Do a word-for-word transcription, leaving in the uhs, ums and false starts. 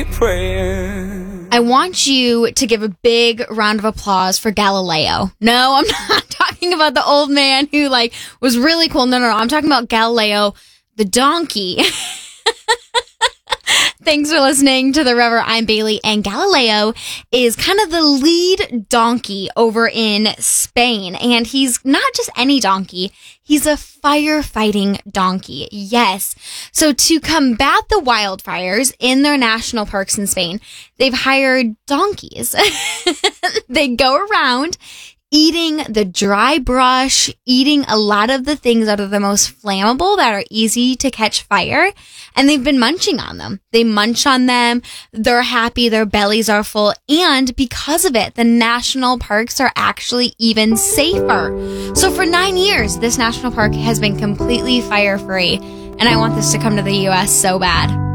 I want you to give a big round of applause for Galileo. No, I'm not talking about the old man who like was really cool. No, no, no. I'm talking about Galileo, the donkey. Thanks for listening to The River. I'm Bailey, and Galileo is kind of the lead donkey over in Spain. And he's not just any donkey. He's a firefighting donkey. Yes. So to combat the wildfires in their national parks in Spain, they've hired donkeys. They go around eating the dry brush, eating a lot of the things that are the most flammable, that are easy to catch fire, and they've been munching on them. They munch on them, they're happy, their bellies are full, and because of it, the national parks are actually even safer. So for nine years, this national park has been completely fire-free, and I want this to come to the U S so bad.